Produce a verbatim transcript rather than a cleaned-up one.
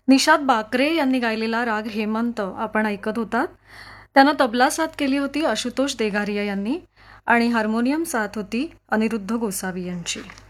निषाद बाकरे यांनी गायलेला राग हेमंत आपण ऐकत होतात. त्यांना तबला साथ केली होती आशुतोष देगारिया यांनी आणि हार्मोनियम साथ होती अनिरुद्ध गोसावी यांची.